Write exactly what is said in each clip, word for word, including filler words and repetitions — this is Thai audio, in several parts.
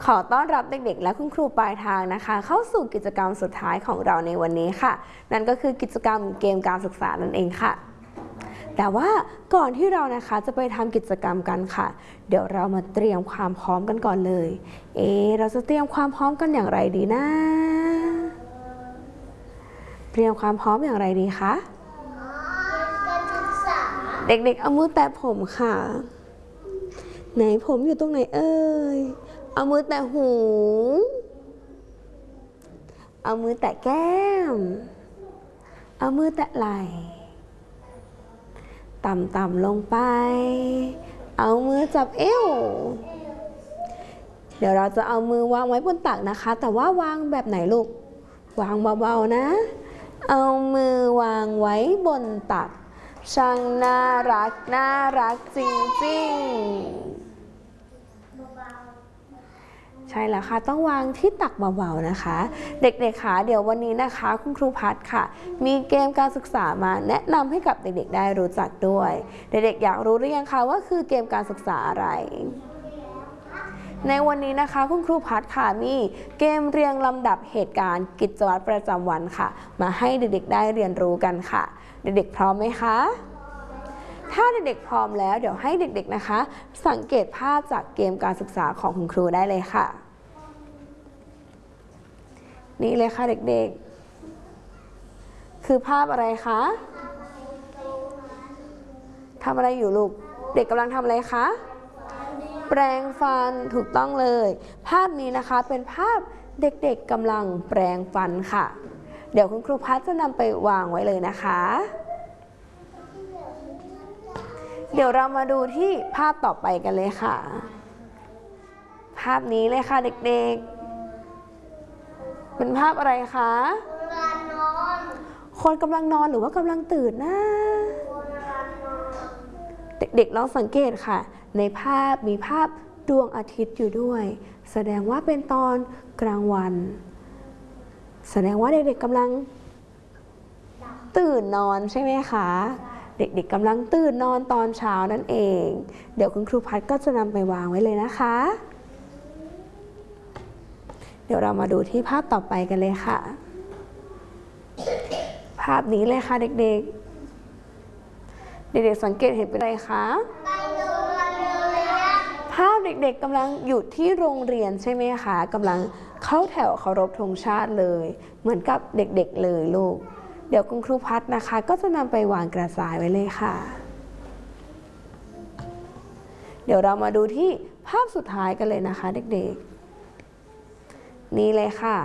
ขอต้อนรับเด็กๆและคุณครูปลายทางนะคะเข้าสู่กิจกรรมสุดท้ายของเราในวันนี้ค่ะนั่นก็คือกิจกรรมเกมการศึกษานั่นเองค่ะแต่ว่าก่อนที่เรานะคะจะไปทำกิจกรรมกันค่ะเดี๋ยวเรามาเตรียมความพร้อมกันก่อนเลยเอ๊ะเราจะเตรียมความพร้อมกันอย่างไรดีนะเตรียมความพร้อมอย่างไรดีคะเด็กๆเอามือแตะผมค่ะไหนผมอยู่ตรงไหนเอ่ยเอามือแตะหูเอามือแตะแก้มเอามือแตะไหล่ต่ำๆลงไปเอามือจับเอวเดี๋ยวเราจะเอามือวางไว้บนตักนะคะแต่ว่าวางแบบไหนลูกวางเบาๆนะเอามือวางไว้บนตักช่างน่ารักน่ารักจริงๆใช่แล้วค่ะต้องวางที่ตักเบาๆนะคะเด็กๆค่ะเดี๋ยววันนี้นะคะคุณครูพัดค่ะมีเกมการศึกษามาแนะนำให้กับเด็กๆได้รู้จักด้วยเด็กๆอยากรู้หรือยังคะว่าคือเกมการศึกษาอะไรในวันนี้นะคะคุณครูพัดค่ะมีเกมเรียงลำดับเหตุการณ์กิจวัตรประจำวันค่ะมาให้เด็กๆได้เรียนรู้กันค่ะเด็กๆพร้อมไหมคะถ้าเด็กๆพร้อมแล้วเดี๋ยวให้เด็กๆนะคะสังเกตภาพจากเกมการศึกษาของคุณครูได้เลยค่ะนี่เลยค่ะเด็กๆคือภาพอะไรคะทำอะไรอยู่ลูกเด็กกำลังทำอะไรคะแปรงฟันถูกต้องเลยภาพนี้นะคะเป็นภาพเด็กๆกำลังแปรงฟันค่ะเดี๋ยวคุณครูพัดจะนำไปวางไว้เลยนะคะเดี๋ยวเรามาดูที่ภาพต่อไปกันเลยค่ะภาพนี้เลยค่ะเด็กๆเป็นภาพอะไรคะคนกำลังนอนหรือว่ากำลังตื่นนะเด็กๆลองสังเกตค่ะในภาพมีภาพดวงอาทิตย์อยู่ด้วยแสดงว่าเป็นตอนกลางวันแสดงว่าเด็กๆกำลังตื่นนอนใช่ไหมคะเด็กๆกำลังตื่นนอนตอนเช้านั่นเองเดี๋ยวคุณครูพัดก็จะนำไปวางไว้เลยนะคะเดี๋ยวเรามาดูที่ภาพต่อไปกันเลยค่ะภาพนี้เลยค่ะเด็กๆเด็กๆสังเกตเห็นเป็นอะไรคะภาพเด็กๆกำลังอยู่ที่โรงเรียนใช่ไหมคะกำลังเข้าแถวเคารพธงชาติเลยเหมือนกับเด็กๆเลยลูกเดี๋ยวคุณครูพัดนะคะก็จะนำไปวางกระจายไว้เลยค่ะเดี๋ยวเรามาดูที่ภาพสุดท้ายกันเลยนะคะเด็กๆนี่เลยค่ะ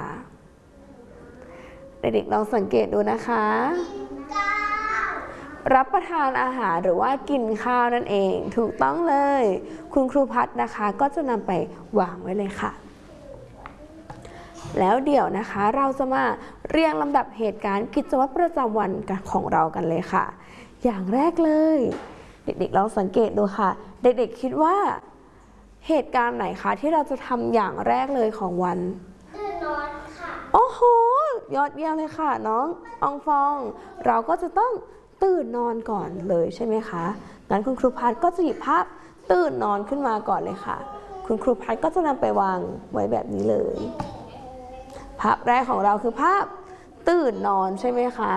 เด็กๆลองสังเกตดูนะคะรับประทานอาหารหรือว่ากินข้าวนั่นเองถูกต้องเลยคุณครูพัดนะคะก็จะนำไปวางไว้เลยค่ะแล้วเดี๋ยวนะคะเราจะมาเรียงลำดับเหตุการณ์กิจวัตรประจำวันของเรากันเลยค่ะอย่างแรกเลยเด็กๆลองสังเกตดูค่ะเด็กๆคิดว่าเหตุการณ์ไหนคะที่เราจะทำอย่างแรกเลยของวันตื่นนอนค่ะโอ้โหยอดเยี่ยมเลยค่ะน้องอองฟองเราก็จะต้องตื่นนอนก่อนเลยใช่ไหมคะงั้นคุณครูพัดก็จะหยิบภาพตื่นนอนขึ้นมาก่อนเลยค่ะคุณครูพัดก็จะนำไปวางไว้แบบนี้เลยภาพแรกของเราคือภาพตื่นนอนใช่ไหมคะ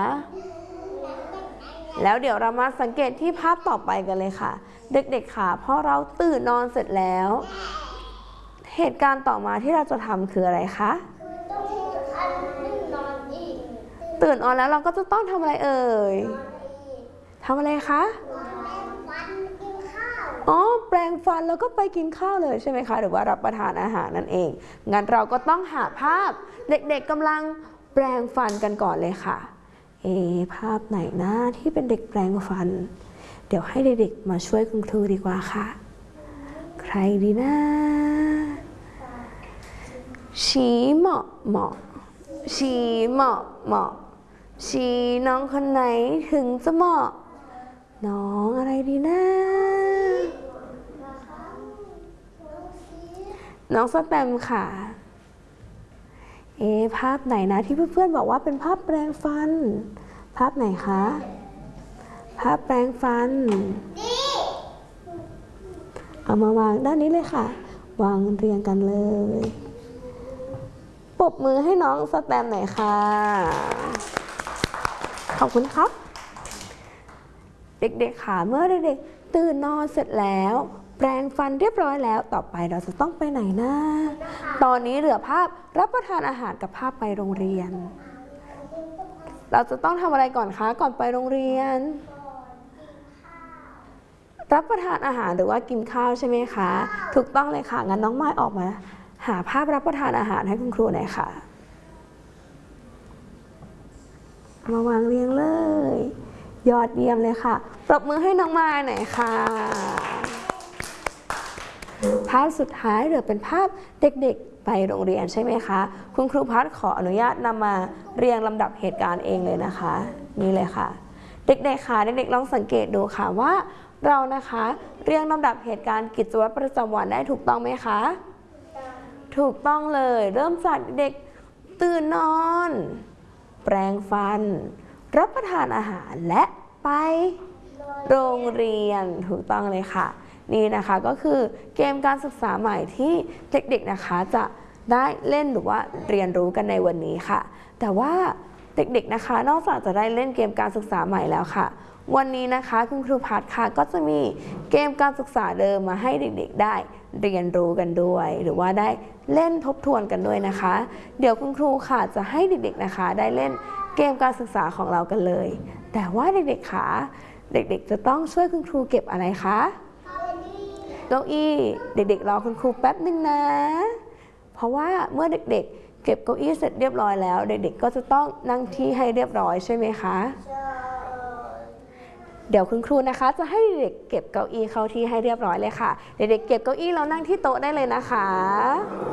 แล้วเดี๋ยวเรามาสังเกตที่ภาพต่อไปกันเลยค่ะเด็กๆค่ะพอเราตื่นนอนเสร็จแล้วเหตุการณ์ต่อมาที่เราจะทำคืออะไรคะตื่นนอนแล้วเราก็จะต้องทำอะไรเอ่ยทำอะไรคะอ๋อแปรงฟันแล้วก็ไปกินข้าวเลยใช่ไหมคะหรือว่ารับประทานอาหารนั่นเองงั้นเราก็ต้องหาภาพเด็กๆกำลังแปรงฟันกันก่อนเลยค่ะเอภาพไหนนะที่เป็นเด็กแปรงฟันเดี๋ยวให้เด็กๆมาช่วยคุณครูดีกว่าค่ะใครดีนะชี้เหมาะเหมาะชี้เหมาะเหมาะชี้น้องคนไหนถึงจะเหมาะน้องอะไรดีนะน้องสแตมค่ะเอ๊ะภาพไหนนะที่เพื่อนๆบอกว่าเป็นภาพแปรงฟันภาพไหนคะภาพแปรงฟันเอามาวางด้านนี้เลยค่ะวางเรียงกันเลยปรบมือให้น้องสแตมหน่อยค่ะขอบคุณครับเด็กๆค่ะเมื่อเด็กๆตื่นนอนเสร็จแล้วแปรงฟันเรียบร้อยแล้วต่อไปเราจะต้องไปไหนนะตอนนี้เหลือภาพรับประทานอาหารกับภาพไปโรงเรียนเราจะต้องทำอะไรก่อนคะก่อนไปโรงเรียนรับประทานอาหารหรือว่ากินข้าวใช่ไหมคะถูกต้องเลยค่ะงั้นน้องไม้ออกมาหาภาพรับประทานอาหารให้คุณครูหน่อยค่ะมาวางเรียงเลยยอดเยี่ยมเลยค่ะปรบมือให้น้องไม้หน่อยค่ะภาพสุดท้ายเหลือเป็นภาพเด็กๆไปโรงเรียนใช่ไหมคะคุณครูพัฒน์ขออนุญาตนำมาเรียงลำดับเหตุการณ์เองเลยนะคะนี่เลยค่ะเด็กๆค่ะเด็กๆลองสังเกตดูค่ะว่าเรานะคะเรียงลำดับเหตุการณ์กิจวัตรประจำวันได้ถูกต้องไหมคะถูกต้องเลยเริ่มจากเด็กตื่นนอนแปรงฟันรับประทานอาหารและไปโรงเรียนถูกต้องเลยค่ะนี่นะคะก็คือเกมการศึกษาใหม่ที่เด็กๆนะคะจะได้เล่นหรือว่าเรียนรู้กันในวันนี้ค่ะแต่ว่าเด็กๆนะคะนอกจากจะได้เล่นเกมการศึกษาใหม่แล้วค่ะวันนี้นะคะคุณครูพัฒน์ค่ะก็จะมีเกมการศึกษาเดิมมาให้เด็กๆได้เรียนรู้กันด้วยหรือว่าได้เล่นทบทวนกันด้วยนะคะเดี๋ยวคุณครูค่ะจะให้เด็กๆนะคะได้เล่นเกมการศึกษาของเรากันเลยแต่ว่าเด็กๆค่ะเด็กๆจะต้องช่วยคุณครูเก็บอะไรคะเก้าอี้เด็กๆรอคุณครูแป๊บนึงนะเพราะว่าเมื่อเด็กๆเก็บเก้าอี้เสร็จเรียบร้อยแล้วเด็กๆก็จะต้องนั่งที่ให้เรียบร้อยใช่ไหมคะเดี๋ยวคุณครูนะคะจะให้เด็กเก็บเก้าอี้เข้าที่ให้เรียบร้อยเลยค่ะเด็กๆเก็บเก้าอี้แล้วนั่งที่โต๊ะได้เลยนะคะ